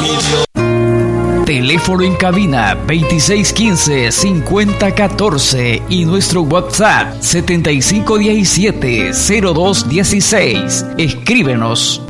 Teléfono en cabina 2615-5014 y nuestro WhatsApp 7517-0216. Escríbenos.